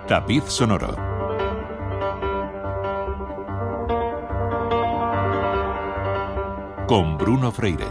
Tapiz sonoro. Con Bruno Freire.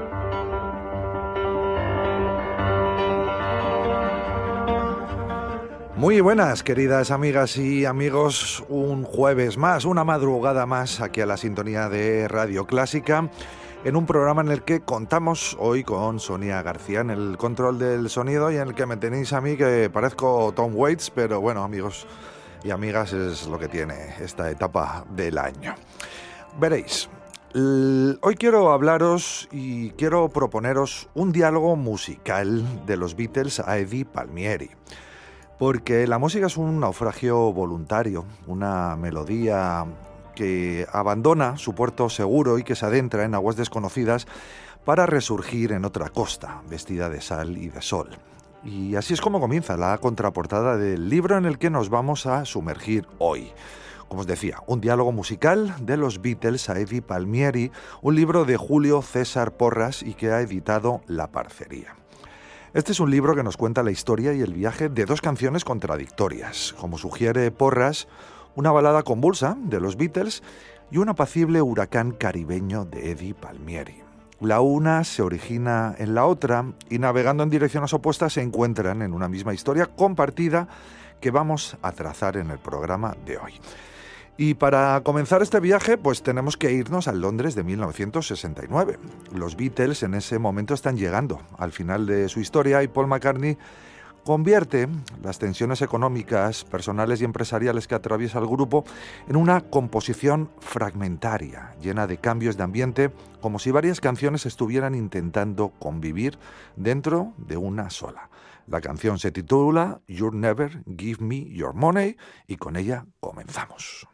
Muy buenas, queridas amigas y amigos, un jueves más, una madrugada más aquí a la sintonía de Radio Clásica, en un programa en el que contamos hoy con Sonia García en el control del sonido y en el que me tenéis a mí que parezco Tom Waits, pero bueno, amigos y amigas, es lo que tiene esta etapa del año. Veréis, hoy quiero hablaros y quiero proponeros un diálogo musical de los Beatles a Eddie Palmieri. Porque la música es un naufragio voluntario, una melodía que abandona su puerto seguro y que se adentra en aguas desconocidas para resurgir en otra costa, vestida de sal y de sol. Y así es como comienza la contraportada del libro en el que nos vamos a sumergir hoy. Como os decía, un diálogo musical de los Beatles a Eddie Palmieri, un libro de Julio César Porras y que ha editado La Parcería. Este es un libro que nos cuenta la historia y el viaje de dos canciones contradictorias, como sugiere Porras, una balada convulsa de los Beatles y un apacible huracán caribeño de Eddie Palmieri. La una se origina en la otra y navegando en direcciones opuestas se encuentran en una misma historia compartida que vamos a trazar en el programa de hoy. Y para comenzar este viaje, pues tenemos que irnos a Londres de 1969. Los Beatles en ese momento están llegando al final de su historia y Paul McCartney convierte las tensiones económicas, personales y empresariales que atraviesa el grupo en una composición fragmentaria, llena de cambios de ambiente, como si varias canciones estuvieran intentando convivir dentro de una sola. La canción se titula You'll Never Give Me Your Money y con ella comenzamos.